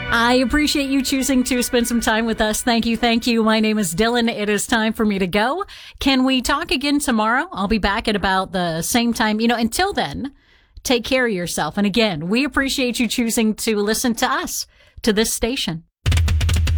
I appreciate you choosing to spend some time with us. Thank you. Thank you. My name is Dylan. It is time for me to go. Can we talk again tomorrow? I'll be back at about the same time. Until then, take care of yourself. And again, we appreciate you choosing to listen to us, to this station.